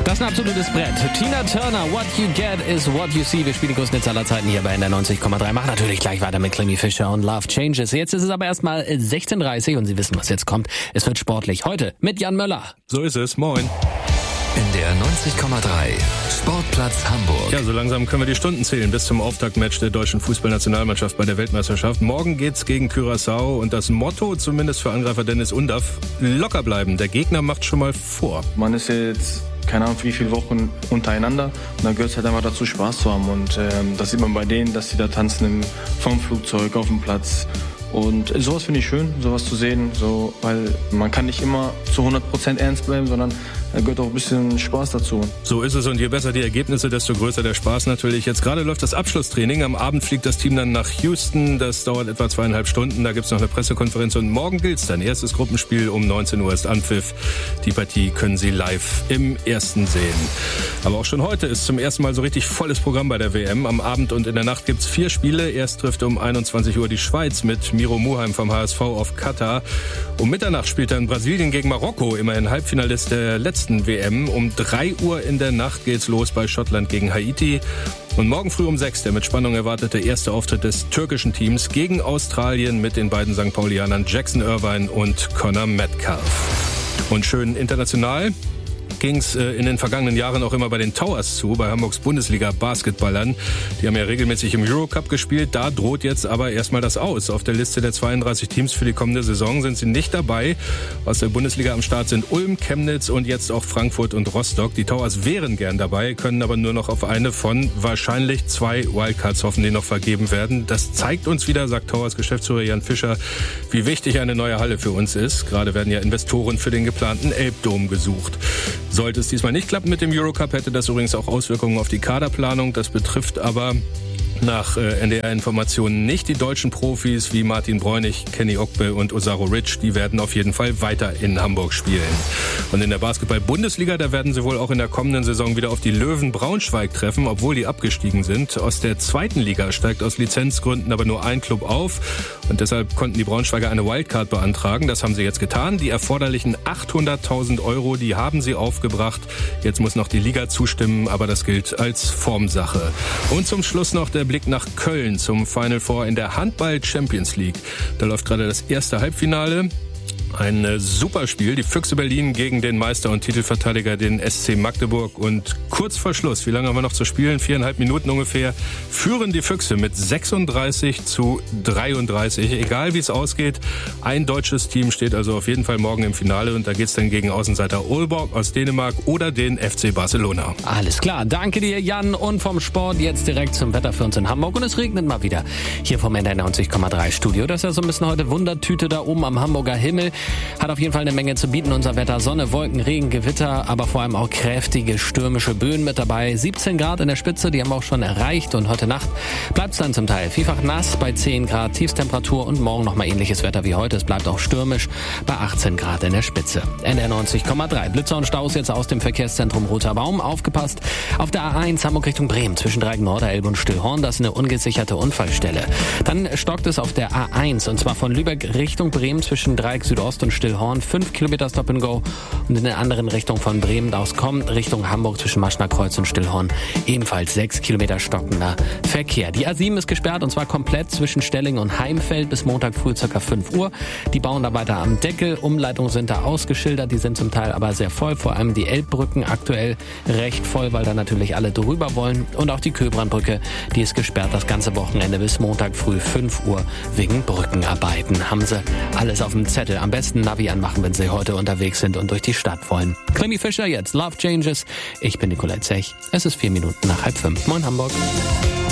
Das ist ein absolutes Brett. Tina Turner, What You Get is What You See. Wir spielen die größten Hits aller Zeiten hier bei NDR 90,3. Machen natürlich gleich weiter mit Clemmy Fischer und Love Changes. Jetzt ist es aber erstmal 16:30 und Sie wissen, was jetzt kommt. Es wird sportlich. Heute mit Jan Möller. So ist es. Moin. NDR 90,3 Sportplatz Hamburg. Ja, so langsam können wir die Stunden zählen bis zum Auftaktmatch der deutschen Fußballnationalmannschaft bei der Weltmeisterschaft. Morgen geht's gegen Curaçao und das Motto, zumindest für Angreifer Dennis Undaff, locker bleiben. Der Gegner macht schon mal vor. Man ist jetzt keine Ahnung wie viele Wochen untereinander und dann gehört es halt einfach dazu, Spaß zu haben und das sieht man bei denen, dass die da tanzen vom Flugzeug auf dem Platz. Und sowas finde ich schön, sowas zu sehen, so, weil man kann nicht immer zu 100% ernst bleiben, sondern da gehört auch ein bisschen Spaß dazu. So ist es und je besser die Ergebnisse, desto größer der Spaß natürlich. Jetzt gerade läuft das Abschlusstraining. Am Abend fliegt das Team dann nach Houston. Das dauert etwa 2,5 Stunden. Da gibt's noch eine Pressekonferenz und morgen gilt's dann. Erstes Gruppenspiel um 19 Uhr ist Anpfiff. Die Partie können Sie live im Ersten sehen. Aber auch schon heute ist zum ersten Mal so richtig volles Programm bei der WM. Am Abend und in der Nacht gibt's 4 Spiele. Erst trifft um 21 Uhr die Schweiz mit Miro Muheim vom HSV auf Katar. Um Mitternacht spielt dann Brasilien gegen Marokko, immerhin Halbfinalist der letzten WM. Um 3 Uhr in der Nacht geht's los bei Schottland gegen Haiti. Und morgen früh um 6 der mit Spannung erwartete erste Auftritt des türkischen Teams gegen Australien mit den beiden St. Paulianern Jackson Irvine und Conor Metcalf. Und schön international ging's in den vergangenen Jahren auch immer bei den Towers zu, bei Hamburgs Bundesliga-Basketballern. Die haben ja regelmäßig im Eurocup gespielt. Da droht jetzt aber erstmal das Aus. Auf der Liste der 32 Teams für die kommende Saison sind sie nicht dabei. Aus der Bundesliga am Start sind Ulm, Chemnitz und jetzt auch Frankfurt und Rostock. Die Towers wären gern dabei, können aber nur noch auf eine von wahrscheinlich 2 Wildcards hoffen, die noch vergeben werden. Das zeigt uns wieder, sagt Towers Geschäftsführer Jan Fischer, wie wichtig eine neue Halle für uns ist. Gerade werden ja Investoren für den geplanten Elbdom gesucht. Sollte es diesmal nicht klappen mit dem Eurocup, hätte das übrigens auch Auswirkungen auf die Kaderplanung. Das betrifft aber nach NDR-Informationen nicht die deutschen Profis wie Martin Bräunig, Kenny Ogbe und Osaro Rich. Die werden auf jeden Fall weiter in Hamburg spielen. Und in der Basketball-Bundesliga, da werden sie wohl auch in der kommenden Saison wieder auf die Löwen Braunschweig treffen, obwohl die abgestiegen sind. Aus der zweiten Liga steigt aus Lizenzgründen aber nur ein Club auf. Und deshalb konnten die Braunschweiger eine Wildcard beantragen. Das haben sie jetzt getan. Die erforderlichen 800.000 €, die haben sie aufgebracht. Jetzt muss noch die Liga zustimmen, aber das gilt als Formsache. Und zum Schluss noch der Blick nach Köln zum Final Four in der Handball Champions League. Da läuft gerade das erste Halbfinale. Ein super Spiel. Die Füchse Berlin gegen den Meister und Titelverteidiger, den SC Magdeburg. Und kurz vor Schluss, wie lange haben wir noch zu spielen? 4,5 Minuten ungefähr, führen die Füchse mit 36:33. Egal wie es ausgeht, ein deutsches Team steht also auf jeden Fall morgen im Finale. Und da geht's dann gegen Außenseiter Aalborg aus Dänemark oder den FC Barcelona. Alles klar, danke dir Jan. Und vom Sport jetzt direkt zum Wetter für uns in Hamburg. Und es regnet mal wieder hier vom NDR 90,3 Studio. Das ist ja so ein bisschen heute Wundertüte da oben am Hamburger Himmel. Hat auf jeden Fall eine Menge zu bieten, unser Wetter. Sonne, Wolken, Regen, Gewitter, aber vor allem auch kräftige stürmische Böen mit dabei. 17 Grad in der Spitze, die haben wir auch schon erreicht. Und heute Nacht bleibt es dann zum Teil vielfach nass bei 10 Grad Tiefstemperatur. Und morgen nochmal ähnliches Wetter wie heute. Es bleibt auch stürmisch bei 18 Grad in der Spitze. NDR 90,3. Blitzer und Staus jetzt aus dem Verkehrszentrum Roter Baum. Aufgepasst auf der A1 Hamburg Richtung Bremen zwischen Dreieck Norderelbe und Stillhorn. Das ist eine ungesicherte Unfallstelle. Dann stockt es auf der A1 und zwar von Lübeck Richtung Bremen zwischen Dreieck Südost und Stillhorn, 5 Kilometer Stop and Go und in der anderen Richtung von Bremen aus kommt Richtung Hamburg zwischen Maschner Kreuz und Stillhorn ebenfalls 6 Kilometer stockender Verkehr. Die A7 ist gesperrt und zwar komplett zwischen Stelling und Heimfeld bis Montag früh ca. 5 Uhr. Die Bauarbeiter am Deckel, Umleitungen sind da ausgeschildert, die sind zum Teil aber sehr voll, vor allem die Elbbrücken aktuell recht voll, weil da natürlich alle drüber wollen und auch die Köbrandbrücke, die ist gesperrt das ganze Wochenende bis Montag früh 5 Uhr wegen Brückenarbeiten. Haben sie alles auf dem Zettel. Am besten Navi anmachen, wenn Sie heute unterwegs sind und durch die Stadt wollen. Clemmy Fischer jetzt, Love Changes. Ich bin Nicolai Zech. Es ist 4 Minuten nach 4:30. Moin Hamburg.